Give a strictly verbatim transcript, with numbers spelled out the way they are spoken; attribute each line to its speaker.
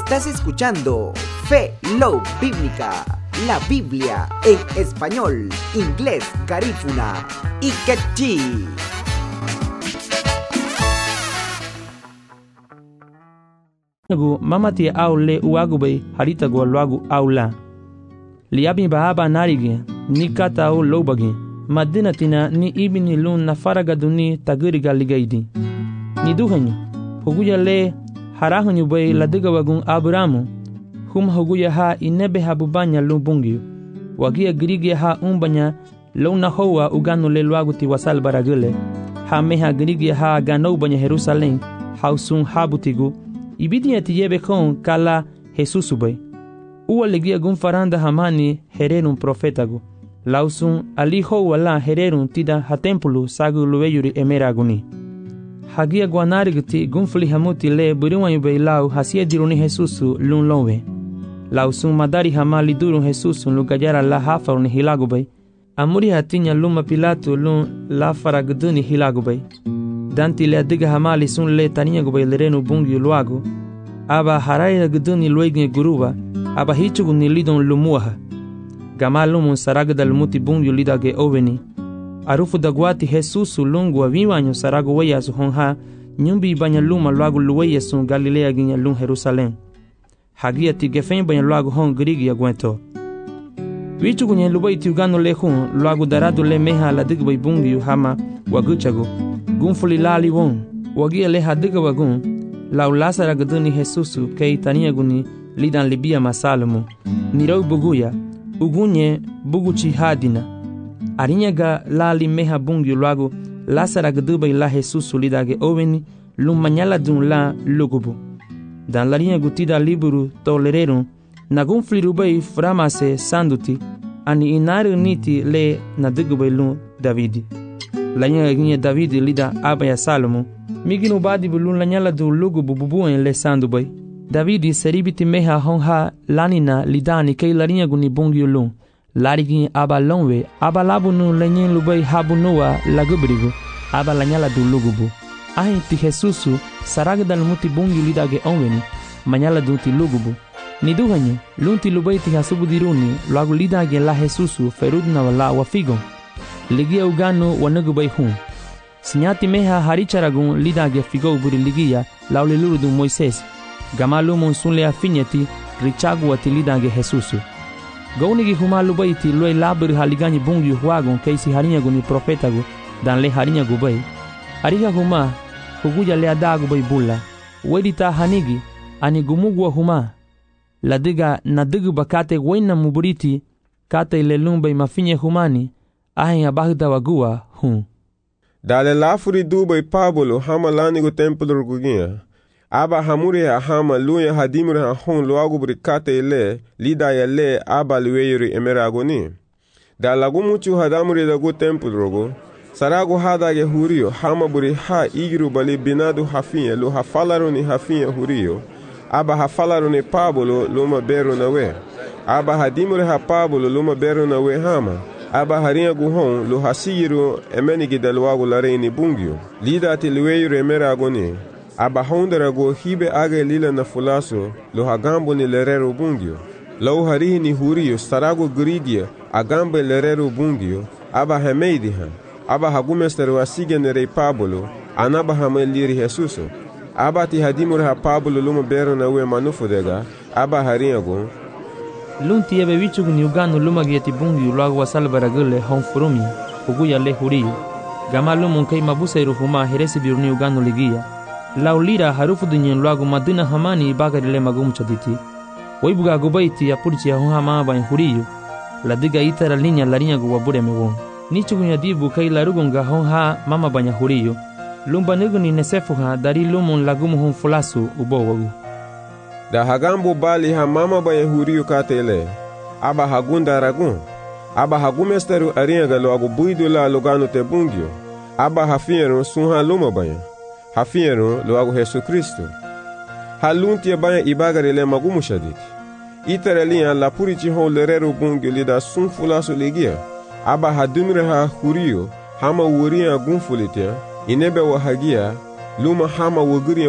Speaker 1: Estás escuchando Fe, Love Bíblica, la Biblia en español, inglés, garífuna y quechí.
Speaker 2: Mama tia aule uagube harita go lagu aula. Liabi baaba narige ni kata o lobage. Madina tina ni ibini lun na faraga duni tagiriga ligaidi. Ni duhanyu huguya le harahanyu bay ladiga wagun Abramu. Hum huguya ha inebe habubanya lubungyu. Wagia grigia ha umbanya luna hoa uganu le luagu ti wasal baragule. Ha meha grigia ha gano banya Jerusalem hausun habutigu. Ibidi ati yebe kon kala Jesus ubay. Uwa legia gun faranda hamani hererun profetagu. Lausun ali ho wala hererun tida ha tempulu sagu luweyuri emeraguni. Hagia guanarigti gunfli hamuti le buriwan yubay lau hasia diruni Jesusu lun lowe. Lausun madari hamali durun Jesusu lugajara la hafaruni hilagubay. Amuri hatinya luma Pilato lun la faragduni hilagubay. Danti le adiga hamali sun le tania gubay lerenu bungi luagu. Aba haraya gduni luegne guruba. Aba hichugu ni lidon lumuaha. Gamalumun saraga dal muti bungi lidage oveni. Arufu dagwati Jesusu lungu aviwanyo saragu weya su honha. Nyumbi banya luma luagu luweya sun Galilea ginya lun Jerusalem. Hagia ti gefen banya luagu hon grigi agwento. Wichugu nye lubay ti ugano le hun luagu daradu le meha la digbay bungi hama waguchagu. Gunfuli lali won, wagia le hadiga wagun, lau lasara gaduni Jesusu kei tania guni lidan libia masalomu. Nirau buguya, ugunye buguchi hadina. Arinyaga lali meha bungi luagu, lasara gaduba ila Jesusu lidage oveni, lumanyala dun la lugubu. Dan larinha gutida liburu tolererun, na gunfli rubai framase sanduti, ani inaru niti le nadigubay lun Davidi. Lanya ginye David lida abaya Salomo miginu badi bulun lanyala du lugu bububuen le sandubay David seribiti meha honha lanina lidani kay larinya guni bungi ulun lari ginye aba lonwe aba labunu lenyen lubay habunua lagubrigu aba lanyala du lugubu ahi ti Jesusu saragdal muti bungi lidage onweni manyala du ti lugubu ni duhanyu lunti lubay ti hasubudiruni lagu lidage la Jesusu ferudna wala wafigon ligia ugano wanagubay hun. Sinyati meha haricharagun lidage figo buri ligia lauliluru Moises. Gamalumun sunle afinyati richagu ati lidage Jesusu. Gaunigi humalu bayti lue labur haligani bungi huagun keisi harinya guni profetagu dan le harinya gubay. Ariga huma huguja le adagu bay bulla. Wedita hanigi ani gumugwa huma. Ladiga nadigu bakate wena muburiti kate le lumbay mafinye humani. Ahin abagda wagua hun.
Speaker 3: Dale lafuri dubay Pablo hama lanigo templo rugugia. Aba hamuri ha hama luya hadimuri ha hun luagu brikate ile lida ya le aba luweyuri emeragoni. Da lagu muchu hadamuri dagu templo rugu. Saragu hadage hurio hama buri ha igiru bali binadu hafinye lu hafalaruni hafinye hurio. Aba hafalaruni Pablo luma beru nawe. Aba hadimuri ha Pablo luma beru nawe hama. Aba harinha guhon lo hasiru emenigi dalwagu lareini bungyo. Lida ati luweyu remera agoni. Aba hondera go hibe age lila na fulaso lo hagambo ni lerero bungyo. Lau harihi ni huriyo sarago grigia agambe lerero bungyo. Aba hameidi ha. Aba hagumesteru asige nerei Pablo. Anaba hameliri Jesuso. Aba ti hadimur ha Pablo luma bero na ue manufodega. Aba harinha go.
Speaker 2: Lunti ebe wichugu ni ugano lumagieti bungi ulagu wasal baragule hon furumi huguya le huriyo. Gamalumun kay mabusairu huma heresi biruni ugano ligia. Laulira harufu dunyen ulagu madina hamani bagari le magumchaditi. Waibuga gubaiti ya purchi ya honha maaba en huriyo. Ladiga itara linya larinya guwabure mewon. Nichugu nyadibu kay larugunga honha mama banya huriyo. Lumba nigu ni nesefuha dari lumun lagumu hon fulasu ubowagu.
Speaker 3: Da hagambo bali ha mama baya huriyo katele. Aba hagunda ragun. Aba hagumesteru aringa lo agu buidu la lugano te bungyo. Aba hafiero sunha luma baya. Hafiero lo agu Jesu Kristo. Halunti baya ibagare le magumu shaditi. Iterelian la purichi ho lerero bungyo lida sunfulaso ligia. Aba hadumire ha huriyo hama wuria gunfulitia. Inebe wa hagia luma hama wuguria